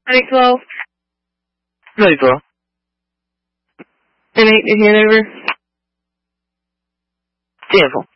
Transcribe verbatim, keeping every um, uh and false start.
Ready, twelve. Ready, twelve. And eight to Hanover. ten four.